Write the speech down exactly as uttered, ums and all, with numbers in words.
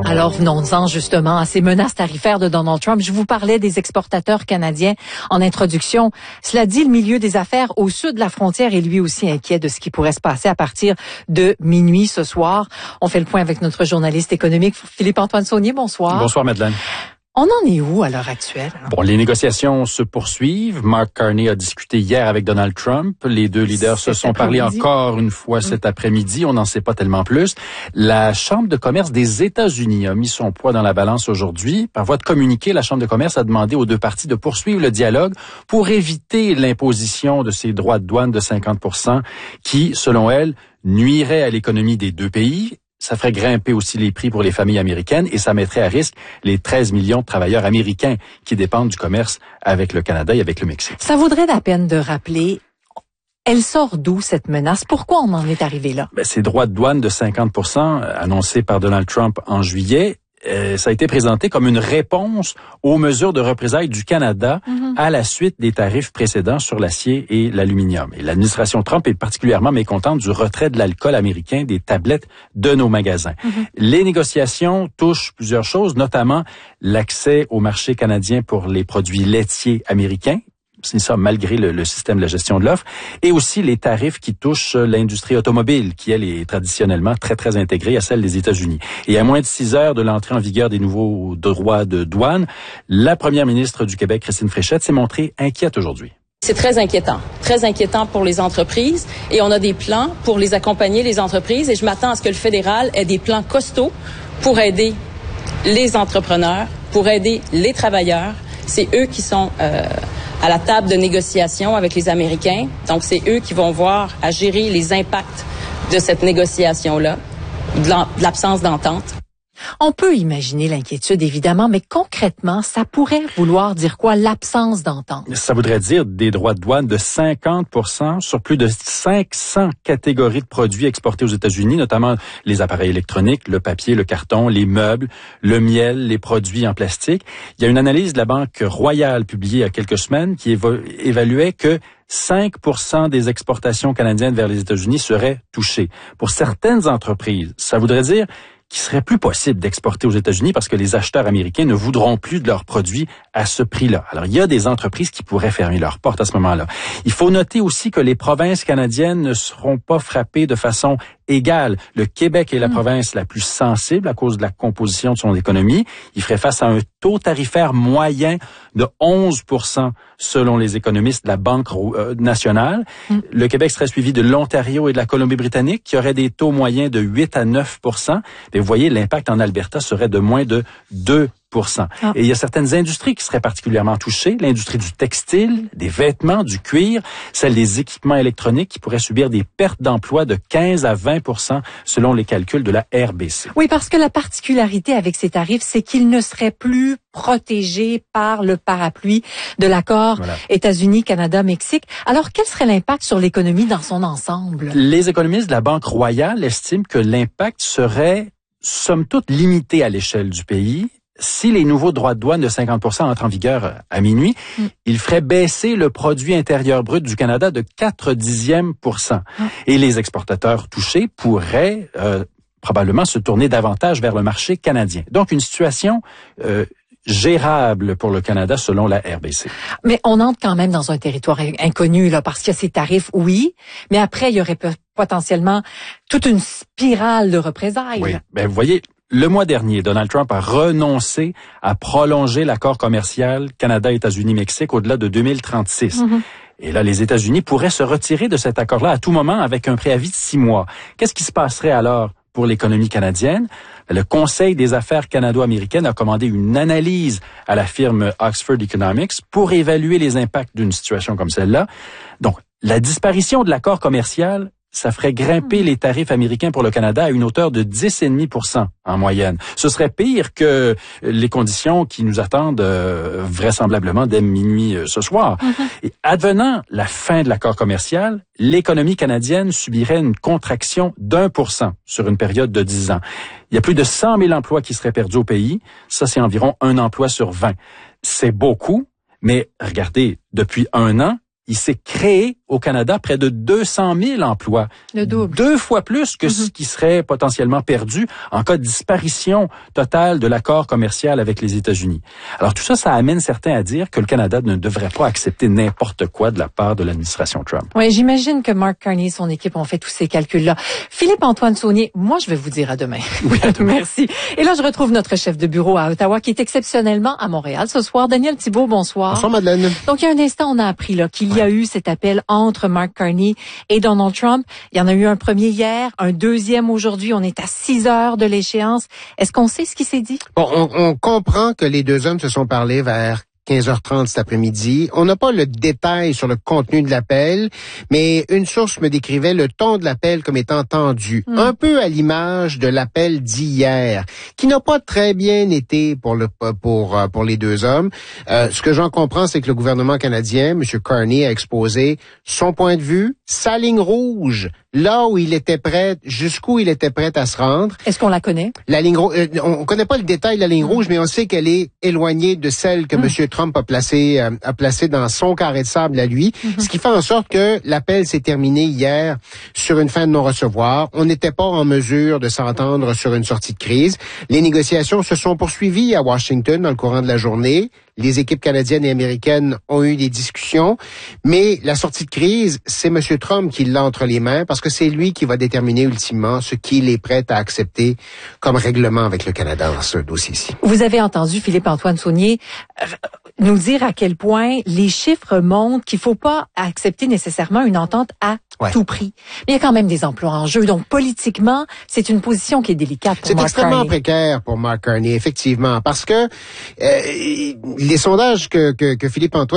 Alors, venons-en justement à ces menaces tarifaires de Donald Trump. Je vous parlais des exportateurs canadiens en introduction. Cela dit, le milieu des affaires au sud de la frontière est lui aussi inquiet de ce qui pourrait se passer à partir de minuit ce soir. On fait le point avec notre journaliste économique, Philippe-Antoine Saunier. Bonsoir. Bonsoir, Madeleine. On en est où à l'heure actuelle? Bon, les négociations se poursuivent. Mark Carney a discuté hier avec Donald Trump. Les deux leaders se sont parlé encore une fois cet après-midi. On n'en sait pas tellement plus. La Chambre de commerce des États-Unis a mis son poids dans la balance aujourd'hui. Par voie de communiqué, la Chambre de commerce a demandé aux deux parties de poursuivre le dialogue pour éviter l'imposition de ces droits de douane de cinquante pour cent qui, selon elle, nuirait à l'économie des deux pays. Ça ferait grimper aussi les prix pour les familles américaines et ça mettrait à risque les treize millions de travailleurs américains qui dépendent du commerce avec le Canada et avec le Mexique. Ça vaudrait la peine de rappeler, elle sort d'où cette menace? Pourquoi on en est arrivé là? Ben, ces droits de douane de cinquante pour cent annoncés par Donald Trump en juillet, euh, ça a été présenté comme une réponse aux mesures de représailles du Canada mm-hmm. à la suite des tarifs précédents sur l'acier et l'aluminium. Et l'administration Trump est particulièrement mécontente du retrait de l'alcool américain des tablettes de nos magasins. Mm-hmm. Les négociations touchent plusieurs choses, notamment l'accès au marché canadien pour les produits laitiers américains. C'est ça, malgré le, le système de la gestion de l'offre, et aussi les tarifs qui touchent l'industrie automobile, qui, elle, est traditionnellement très, très intégrée à celle des États-Unis. Et à moins de six heures de l'entrée en vigueur des nouveaux droits de douane, la première ministre du Québec, Christine Fréchette, s'est montrée inquiète aujourd'hui. C'est très inquiétant, très inquiétant pour les entreprises, et on a des plans pour les accompagner, les entreprises, et je m'attends à ce que le fédéral ait des plans costauds pour aider les entrepreneurs, pour aider les travailleurs. C'est eux qui sont euh, à la table de négociation avec les Américains. Donc, c'est eux qui vont voir à gérer les impacts de cette négociation-là, de l'absence d'entente. On peut imaginer l'inquiétude, évidemment, mais concrètement, ça pourrait vouloir dire quoi, l'absence d'entente? Ça voudrait dire des droits de douane de cinquante pour cent sur plus de cinq cents catégories de produits exportés aux États-Unis, notamment les appareils électroniques, le papier, le carton, les meubles, le miel, les produits en plastique. Il y a une analyse de la Banque Royale publiée il y a quelques semaines qui évo- évaluait que cinq pour cent des exportations canadiennes vers les États-Unis seraient touchées. Pour certaines entreprises, ça voudrait dire qu'il serait plus possible d'exporter aux États-Unis parce que les acheteurs américains ne voudront plus de leurs produits à ce prix-là. Alors, il y a des entreprises qui pourraient fermer leurs portes à ce moment-là. Il faut noter aussi que les provinces canadiennes ne seront pas frappées de façon égale. Le Québec est la mmh. province la plus sensible à cause de la composition de son économie. Il ferait face à un taux tarifaire moyen de onze pour cent selon les économistes de la Banque nationale. Mmh. Le Québec serait suivi de l'Ontario et de la Colombie-Britannique qui auraient des taux moyens de huit à neuf pour cent. Et vous voyez, l'impact en Alberta serait de moins de deux pour cent. Ah. Et il y a certaines industries qui seraient particulièrement touchées. L'industrie du textile, des vêtements, du cuir, celle des équipements électroniques qui pourraient subir des pertes d'emploi de quinze à vingt pour cent selon les calculs de la R B C. Oui, parce que la particularité avec ces tarifs, c'est qu'ils ne seraient plus protégés par le parapluie de l'accord voilà. États-Unis, Canada, Mexique. Alors, quel serait l'impact sur l'économie dans son ensemble? Les économistes de la Banque Royale estiment que l'impact serait, somme toute, limité à l'échelle du pays. Si les nouveaux droits de douane de cinquante pour cent entrent en vigueur à minuit, mm. ils feraient baisser le produit intérieur brut du Canada de quatre dixièmes pour cent. Mm. Et les exportateurs touchés pourraient euh, probablement se tourner davantage vers le marché canadien. Donc, une situation euh, gérable pour le Canada selon la R B C. Mais on entre quand même dans un territoire inconnu, là, parce qu'il y a ces tarifs, oui, mais après, il y aurait potentiellement toute une spirale de représailles. Oui, ben vous voyez... Le mois dernier, Donald Trump a renoncé à prolonger l'accord commercial Canada-États-Unis-Mexique au-delà de deux mille trente-six. Mm-hmm. Et là, les États-Unis pourraient se retirer de cet accord-là à tout moment avec un préavis de six mois. Qu'est-ce qui se passerait alors pour l'économie canadienne? Le Conseil des affaires canado-américaines a commandé une analyse à la firme Oxford Economics pour évaluer les impacts d'une situation comme celle-là. Donc, la disparition de l'accord commercial, ça ferait grimper les tarifs américains pour le Canada à une hauteur de dix virgule cinq pour cent en moyenne. Ce serait pire que les conditions qui nous attendent euh, vraisemblablement dès minuit euh, ce soir. Mm-hmm. Et advenant la fin de l'accord commercial, l'économie canadienne subirait une contraction d'un pour cent sur une période de dix ans. Il y a plus de cent mille emplois qui seraient perdus au pays. Ça, c'est environ un emploi sur vingt. C'est beaucoup, mais regardez, depuis un an, il s'est créé au Canada près de deux cent mille emplois. Le double. Deux fois plus que mm-hmm. ce qui serait potentiellement perdu en cas de disparition totale de l'accord commercial avec les États-Unis. Alors tout ça, ça amène certains à dire que le Canada ne devrait pas accepter n'importe quoi de la part de l'administration Trump. Oui, j'imagine que Mark Carney et son équipe ont fait tous ces calculs-là. Philippe-Antoine Saunier, moi, je vais vous dire à demain. Oui, à demain. Merci. Et là, je retrouve notre chef de bureau à Ottawa qui est exceptionnellement à Montréal ce soir. Daniel Thibault, bonsoir. Bonsoir, Madeleine. Donc, il y a un instant, on a appris là qu'il y a eu cet appel entre Mark Carney et Donald Trump. Il y en a eu un premier hier, un deuxième aujourd'hui. On est à six heures de l'échéance. Est-ce qu'on sait ce qui s'est dit? Bon, on, on comprend que les deux hommes se sont parlé vers quinze heures trente cet après-midi. On n'a pas le détail sur le contenu de l'appel, mais une source me décrivait le ton de l'appel comme étant tendu, mm. un peu à l'image de l'appel d'hier, qui n'a pas très bien été pour le pour pour les deux hommes. Euh, ce que j'en comprends, c'est que le gouvernement canadien, M. Carney, a exposé son point de vue, sa ligne rouge, là où il était prêt, jusqu'où il était prêt à se rendre. Est-ce qu'on la connaît? La ligne rouge, euh, on connaît pas le détail de la ligne mm. rouge, mais on sait qu'elle est éloignée de celle que mm. M. Trump a placé euh, a placé dans son carré de sable à lui, mm-hmm. ce qui fait en sorte que l'appel s'est terminé hier sur une fin de non-recevoir. On n'était pas en mesure de s'entendre sur une sortie de crise. Les négociations se sont poursuivies à Washington dans le courant de la journée. Les équipes canadiennes et américaines ont eu des discussions, mais la sortie de crise, c'est M. Trump qui l'a entre les mains parce que c'est lui qui va déterminer ultimement ce qu'il est prêt à accepter comme règlement avec le Canada dans ce dossier-ci. Vous avez entendu Philippe-Antoine Saunier nous dire à quel point les chiffres montrent qu'il ne faut pas accepter nécessairement une entente à ouais. tout prix. Mais il y a quand même des emplois en jeu. Donc, politiquement, c'est une position qui est délicate pour C'est Mark extrêmement Carney. précaire pour Mark Carney, effectivement, parce que euh, les sondages que, que, que Philippe-Antoine